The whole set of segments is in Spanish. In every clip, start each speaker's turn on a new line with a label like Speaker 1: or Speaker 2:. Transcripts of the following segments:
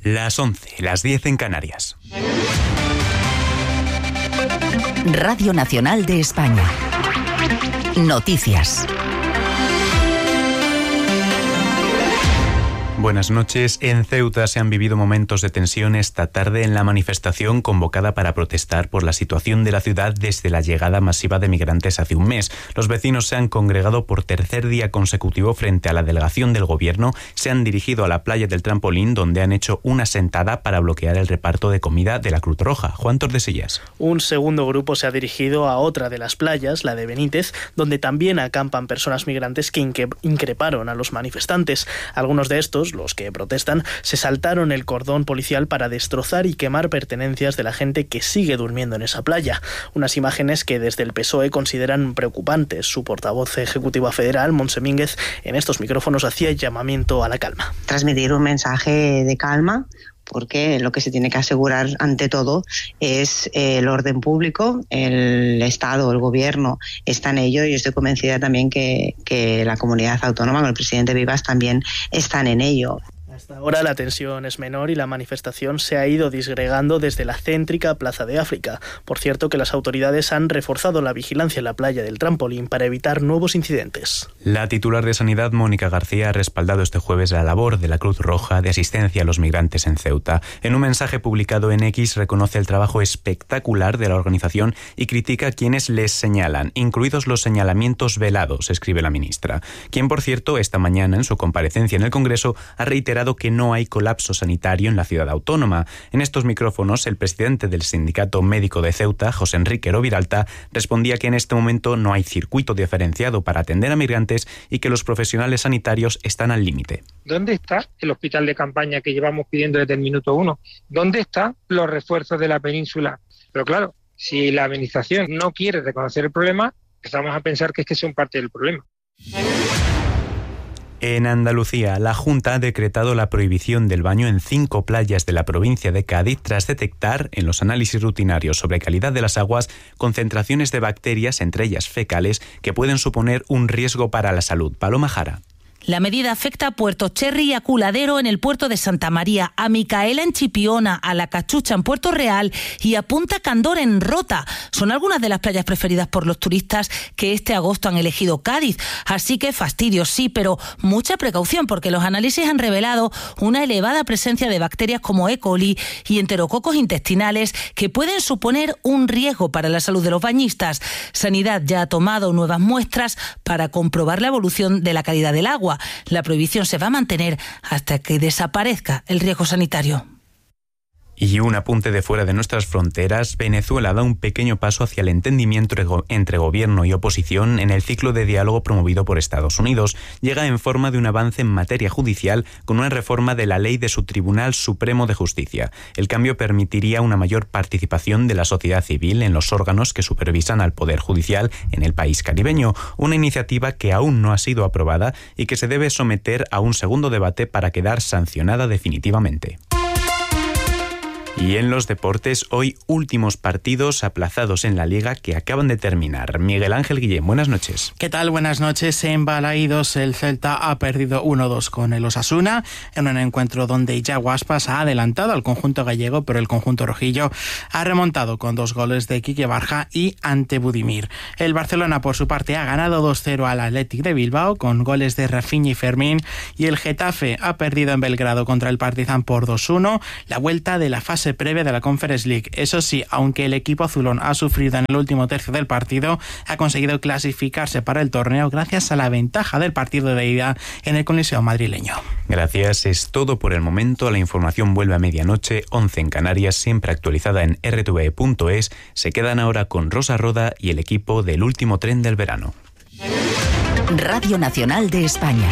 Speaker 1: Las 11, las 10 en Canarias.
Speaker 2: Radio Nacional de España. Noticias.
Speaker 1: Buenas noches. En Ceuta se han vivido momentos de tensión esta tarde en la manifestación convocada para protestar por la situación de la ciudad desde la llegada masiva de migrantes hace un mes. Los vecinos se han congregado por tercer día consecutivo frente a la delegación del gobierno, se han dirigido a la playa del Trampolín, donde han hecho una sentada para bloquear el reparto de comida de la Cruz Roja. Juan Tordesillas.
Speaker 3: Un segundo grupo se ha dirigido a otra de las playas, la de Benítez, donde también acampan personas migrantes que increparon a los manifestantes. Algunos de estos, los que protestan, se saltaron el cordón policial para destrozar y quemar pertenencias de la gente que sigue durmiendo en esa playa. Unas imágenes que desde el PSOE consideran preocupantes. Su portavoz ejecutiva federal, Montse Mínguez, en estos micrófonos hacía llamamiento a la calma.
Speaker 4: Transmitir un mensaje de calma, porque lo que se tiene que asegurar ante todo es el orden público. El Estado, el Gobierno está en ello, y yo estoy convencida también que la comunidad autónoma, con el presidente Vivas, también están en ello.
Speaker 3: Hasta ahora la tensión es menor y la manifestación se ha ido disgregando desde la céntrica Plaza de África. Por cierto, que las autoridades han reforzado la vigilancia en la playa del Trampolín para evitar nuevos incidentes.
Speaker 1: La titular de Sanidad, Mónica García, ha respaldado este jueves la labor de la Cruz Roja de asistencia a los migrantes en Ceuta. En un mensaje publicado en X, reconoce el trabajo espectacular de la organización y critica a quienes les señalan, incluidos los señalamientos velados, escribe la ministra, quien, por cierto, esta mañana en su comparecencia en el Congreso ha reiterado que no hay colapso sanitario en la ciudad autónoma. En estos micrófonos, el presidente del Sindicato Médico de Ceuta, José Enrique Roviralta, respondía que en este momento no hay circuito diferenciado para atender a migrantes y que los profesionales sanitarios están al límite.
Speaker 5: ¿Dónde está el hospital de campaña que llevamos pidiendo desde el minuto 1? ¿Dónde están los refuerzos de la península? Pero claro, si la administración no quiere reconocer el problema, empezamos a pensar que es que son parte del problema.
Speaker 1: En Andalucía, la Junta ha decretado la prohibición del baño en 5 playas de la provincia de Cádiz tras detectar en los análisis rutinarios sobre calidad de las aguas concentraciones de bacterias, entre ellas fecales, que pueden suponer un riesgo para la salud. Paloma Jara.
Speaker 6: La medida afecta a Puerto Cherry y a Culadero en el puerto de Santa María, a Micaela en Chipiona, a La Cachucha en Puerto Real y a Punta Candor en Rota. Son algunas de las playas preferidas por los turistas que este agosto han elegido Cádiz. Así que fastidio sí, pero mucha precaución, porque los análisis han revelado una elevada presencia de bacterias como E. coli y enterococos intestinales que pueden suponer un riesgo para la salud de los bañistas. Sanidad ya ha tomado nuevas muestras para comprobar la evolución de la calidad del agua. La prohibición se va a mantener hasta que desaparezca el riesgo sanitario.
Speaker 1: Y un apunte de fuera de nuestras fronteras, Venezuela da un pequeño paso hacia el entendimiento entre gobierno y oposición en el ciclo de diálogo promovido por Estados Unidos. Llega en forma de un avance en materia judicial con una reforma de la ley de su Tribunal Supremo de Justicia. El cambio permitiría una mayor participación de la sociedad civil en los órganos que supervisan al Poder Judicial en el país caribeño, una iniciativa que aún no ha sido aprobada y que se debe someter a un segundo debate para quedar sancionada definitivamente. Y en los deportes, hoy últimos partidos aplazados en la Liga que acaban de terminar. Miguel Ángel Guillén, buenas noches.
Speaker 7: ¿Qué tal? Buenas noches. En Balaídos, el Celta ha perdido 1-2 con el Osasuna, en un encuentro donde Yago Aspas ha adelantado al conjunto gallego, pero el conjunto rojillo ha remontado con 2 goles de Quique Barja y ante Budimir. El Barcelona, por su parte, ha ganado 2-0 al Athletic de Bilbao con goles de Rafinha y Fermín, y el Getafe ha perdido en Belgrado contra el Partizan por 2-1, la vuelta de la fase previa de la Conference League. Eso sí, aunque el equipo azulón ha sufrido en el último tercio del partido, ha conseguido clasificarse para el torneo gracias a la ventaja del partido de ida en el Coliseo madrileño.
Speaker 1: Gracias, es todo por el momento. La información vuelve a medianoche, 11 en Canarias, siempre actualizada en rtve.es. Se quedan ahora con Rosa Roda y el equipo del último tren del verano.
Speaker 2: Radio Nacional de España.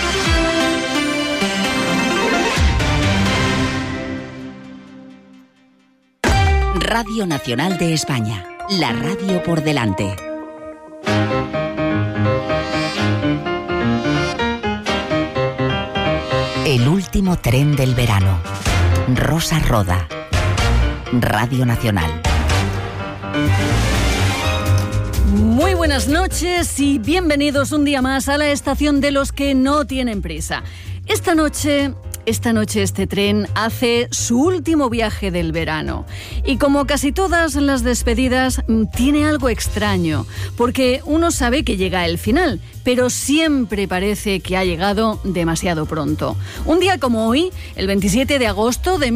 Speaker 2: Radio Nacional de España, la radio por delante. El último tren del verano. Rosa Roda. Radio Nacional.
Speaker 8: Muy buenas noches y bienvenidos un día más a la estación de los que no tienen prisa. Esta noche esta noche este tren hace su último viaje del verano. Y como casi todas las despedidas, tiene algo extraño, porque uno sabe que llega el final, pero siempre parece que ha llegado demasiado pronto. Un día como hoy, el 27 de agosto de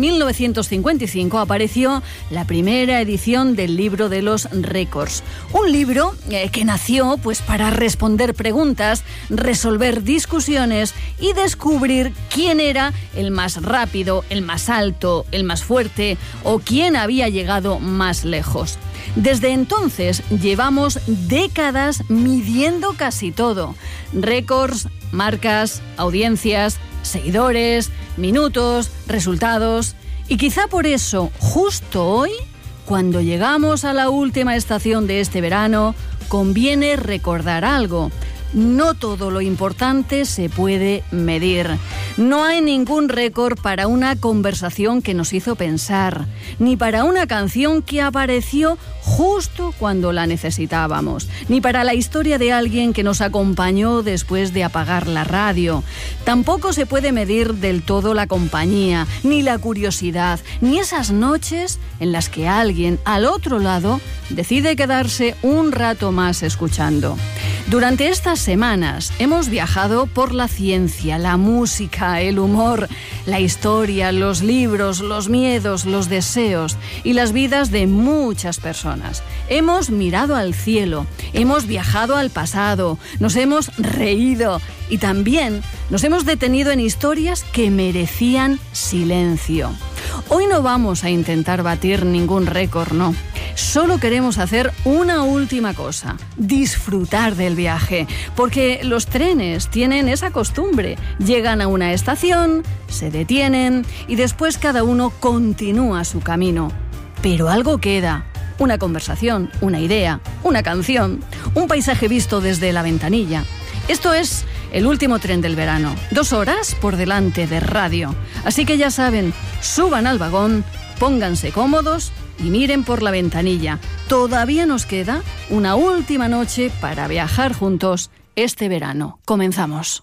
Speaker 8: 1955, apareció la primera edición del libro de los récords. Un libro que nació pues para responder preguntas, resolver discusiones y descubrir quién era el más rápido, el más alto, el más fuerte o quién había llegado más lejos. Desde entonces llevamos décadas midiendo casi todo. Récords, marcas, audiencias, seguidores, minutos, resultados. Y quizá por eso, justo hoy, cuando llegamos a la última estación de este verano, conviene recordar algo. No todo lo importante se puede medir. No hay ningún récord para una conversación que nos hizo pensar, ni para una canción que apareció justo cuando la necesitábamos, ni para la historia de alguien que nos acompañó después de apagar la radio. Tampoco se puede medir del todo la compañía, ni la curiosidad, ni esas noches en las que alguien al otro lado decide quedarse un rato más escuchando. Durante estas semanas hemos viajado por la ciencia, la música, el humor, la historia, los libros, los miedos, los deseos y las vidas de muchas personas. Hemos mirado al cielo, hemos viajado al pasado, nos hemos reído y también nos hemos detenido en historias que merecían silencio. Hoy no vamos a intentar batir ningún récord, no. Solo queremos hacer una última cosa, disfrutar del viaje, porque los trenes tienen esa costumbre. Llegan a una estación, se detienen y después cada uno continúa su camino. Pero algo queda, una conversación, una idea, una canción, un paisaje visto desde la ventanilla. Esto es el último tren del verano, 2 horas por delante de radio. Así que ya saben, suban al vagón, pónganse cómodos y miren por la ventanilla. Todavía nos queda una última noche para viajar juntos este verano. Comenzamos.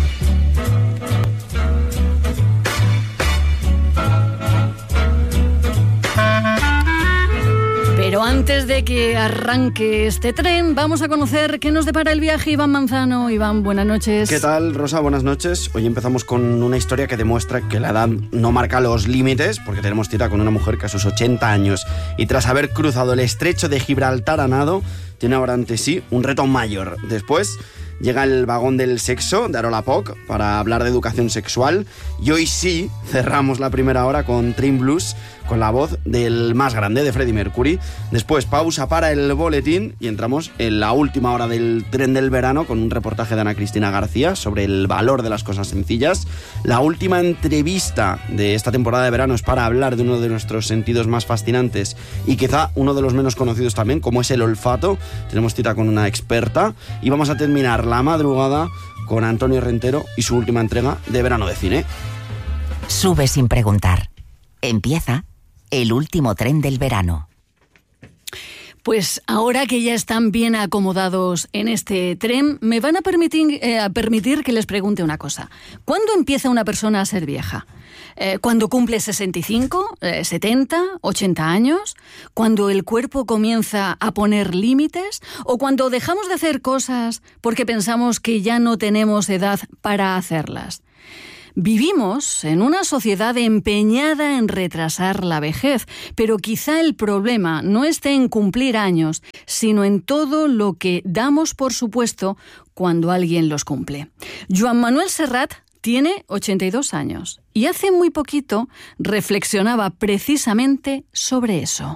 Speaker 8: Pero antes de que arranque este tren, vamos a conocer qué nos depara el viaje. Iván Manzano. Iván, buenas noches.
Speaker 9: ¿Qué tal, Rosa? Buenas noches. Hoy empezamos con una historia que demuestra que la edad no marca los límites, porque tenemos cita con una mujer que a sus 80 años y tras haber cruzado el estrecho de Gibraltar a nado, tiene ahora ante sí un reto mayor. Después llega el vagón del sexo de Arola Poc para hablar de educación sexual y hoy sí cerramos la primera hora con Train Blues, con la voz del más grande, de Freddie Mercury. Después pausa para el boletín y entramos en la última hora del tren del verano con un reportaje de Ana Cristina García sobre el valor de las cosas sencillas. La última entrevista de esta temporada de verano es para hablar de uno de nuestros sentidos más fascinantes y quizá uno de los menos conocidos también, como es el olfato. Tenemos cita con una experta y vamos a terminar la madrugada con Antonio Rentero y su última entrega de Verano de Cine.
Speaker 2: Sube sin preguntar. Empieza el último tren del verano.
Speaker 8: Pues ahora que ya están bien acomodados en este tren, me van a permitir que les pregunte una cosa. ¿Cuándo empieza una persona a ser vieja? ¿Cuando cumple 65, 70, 80 años? ¿Cuando el cuerpo comienza a poner límites? ¿O cuando dejamos de hacer cosas porque pensamos que ya no tenemos edad para hacerlas? Vivimos en una sociedad empeñada en retrasar la vejez, pero quizá el problema no esté en cumplir años, sino en todo lo que damos por supuesto cuando alguien los cumple. Joan Manuel Serrat tiene 82 años y hace muy poquito reflexionaba precisamente sobre eso.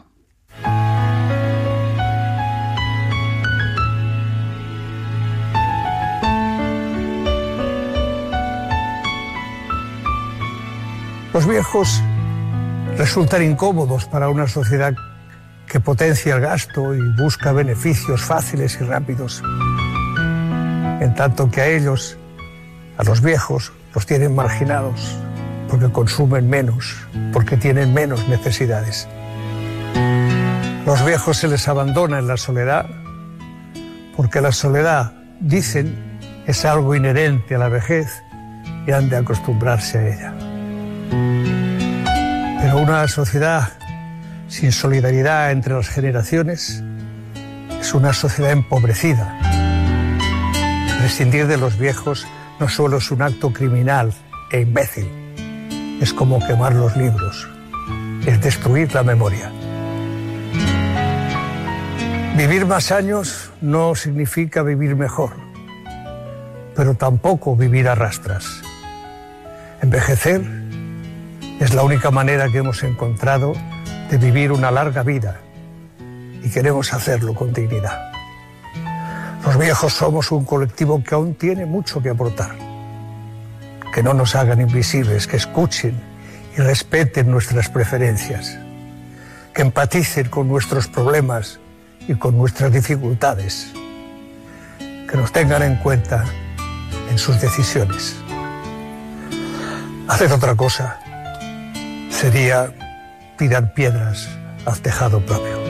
Speaker 10: Los viejos resultan incómodos para una sociedad que potencia el gasto y busca beneficios fáciles y rápidos. En tanto que a ellos, a los viejos, los tienen marginados porque consumen menos, porque tienen menos necesidades. A los viejos se les abandona en la soledad porque la soledad, dicen, es algo inherente a la vejez y han de acostumbrarse a ella. Pero una sociedad sin solidaridad entre las generaciones es una sociedad empobrecida. Prescindir de los viejos no solo es un acto criminal e imbécil, es como quemar los libros, es destruir la memoria. Vivir más años no significa vivir mejor, pero tampoco vivir a rastras. Envejecer es la única manera que hemos encontrado de vivir una larga vida y queremos hacerlo con dignidad. Los viejos somos un colectivo que aún tiene mucho que aportar. Que no nos hagan invisibles, que escuchen y respeten nuestras preferencias, que empaticen con nuestros problemas y con nuestras dificultades, que nos tengan en cuenta en sus decisiones. Hacer otra cosa sería tirar piedras al tejado propio.